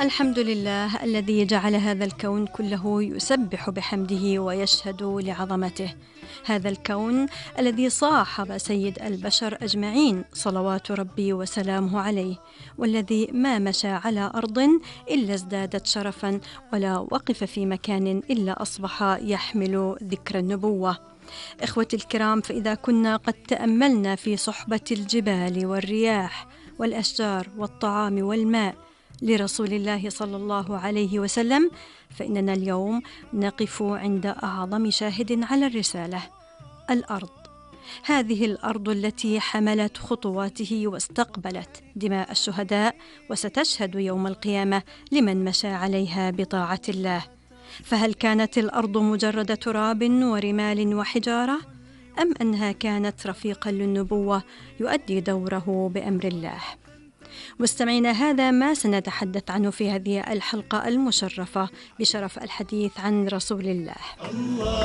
الحمد لله الذي جعل هذا الكون كله يسبح بحمده ويشهد لعظمته. هذا الكون الذي صاحب سيد البشر أجمعين صلوات ربي وسلامه عليه، والذي ما مشى على أرض إلا ازدادت شرفا، ولا وقف في مكان إلا أصبح يحمل ذكر النبوة. إخوتي الكرام، فإذا كنا قد تأملنا في صحبة الجبال والرياح والأشجار والطعام والماء لرسول الله صلى الله عليه وسلم، فإننا اليوم نقف عند أعظم شاهد على الرسالة: الأرض. هذه الأرض التي حملت خطواته واستقبلت دماء الشهداء، وستشهد يوم القيامة لمن مشى عليها بطاعة الله. فهل كانت الأرض مجرد تراب ورمال وحجارة، أم أنها كانت رفيقا للنبوة يؤدي دوره بأمر الله؟ مستمعينا، هذا ما سنتحدث عنه في هذه الحلقة المشرفة بشرف الحديث عن رسول الله.